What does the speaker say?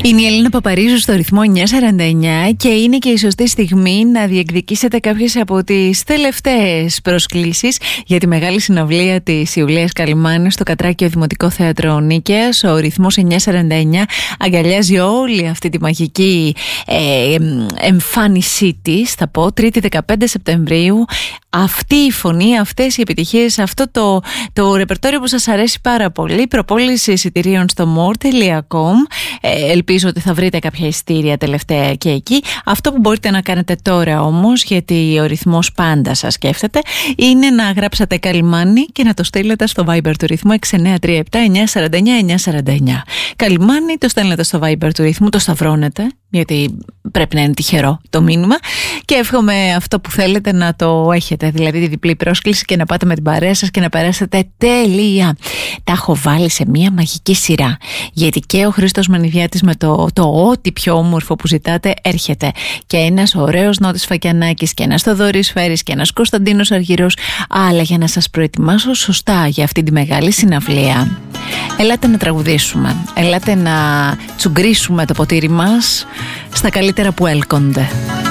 Είναι η Έλληνα Παπαρίζου στο ρυθμό 949 και είναι και η σωστή στιγμή να διεκδικήσετε κάποιες από τις τελευταίες προσκλήσεις για τη μεγάλη συναυλία της Ιουλίας Καλυμάνης στο Κατράκιο Δημοτικό Θέατρο Νίκαιας. Ο ρυθμός 949 αγκαλιάζει όλη αυτή τη μαγική εμφάνισή της, θα πω, 3η 15 Σεπτεμβρίου. Αυτή η φωνή, αυτές οι επιτυχίες, αυτό το ρεπερτόριο που σας αρέσει πάρα πολύ. Προπόληση εισιτηρίων στο more.com. Ελπίζω ότι θα βρείτε κάποια εισιτήρια τελευταία και εκεί. Αυτό που μπορείτε να κάνετε τώρα όμως, γιατί ο ρυθμός πάντα σας σκέφτεται, είναι να γράψετε Καλυμάνη και να το στείλετε στο Viber του ρυθμού 6937 949 949. Καλυμάνη, το στέλνετε στο Viber του ρυθμού, το σταυρώνετε, γιατί πρέπει να είναι τυχερό το μήνυμα, και εύχομαι αυτό που θέλετε να το έχετε, δηλαδή τη διπλή πρόσκληση, και να πάτε με την παρέα σας και να περάσετε τέλεια. Τα έχω βάλει σε μια μαγική σειρά, γιατί και ο Χρήστος Μανιδιάτης με το ό,τι πιο όμορφο που ζητάτε έρχεται, και ένας ωραίος Νότης Φακιανάκης και ένας Θοδωρής Φέρης και ένας Κωνσταντίνος Αργυρός, αλλά για να σας προετοιμάσω σωστά για αυτή τη μεγάλη συναυλία, ελάτε να τραγουδήσουμε, ελάτε να τσουγκρίσουμε το ποτήρι μας στα καλύτερα που έλκονται.